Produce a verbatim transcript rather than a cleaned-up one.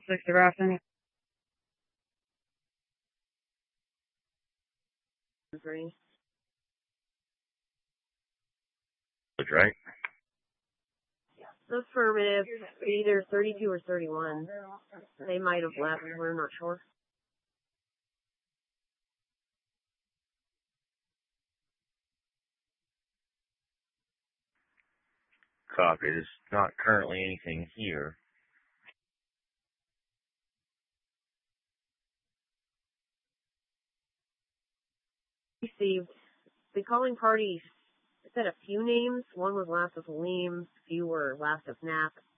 sixty Rafton. Three. That's right. Affirmative. Either thirty-two or thirty-one. They might have left. We're not sure. Copy. There's not currently anything here. Received. The calling party said a few names. One was last of Halim. A few were last of Knapp.